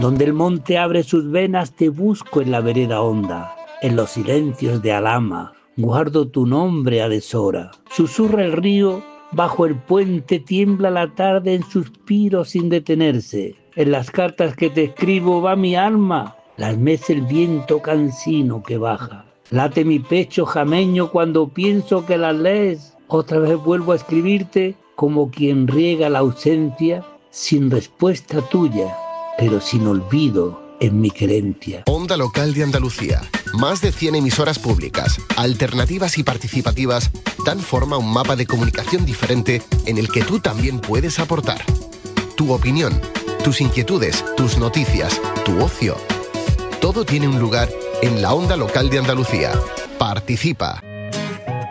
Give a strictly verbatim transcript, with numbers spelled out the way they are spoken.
Donde el monte abre sus venas te busco en la vereda honda, en los silencios de Alhama guardo tu nombre a deshora. Susurra el río, bajo el puente tiembla la tarde en suspiros sin detenerse. En las cartas que te escribo va mi alma, las mece el viento cansino que baja. Late mi pecho jameño cuando pienso que las lees. Otra vez vuelvo a escribirte como quien riega la ausencia, sin respuesta tuya, pero sin olvido en mi querencia. Onda Local de Andalucía. Más de cien emisoras públicas, alternativas y participativas dan forma a un mapa de comunicación diferente en el que tú también puedes aportar. Tu opinión, tus inquietudes, tus noticias, tu ocio. Todo tiene un lugar en la Onda Local de Andalucía. Participa.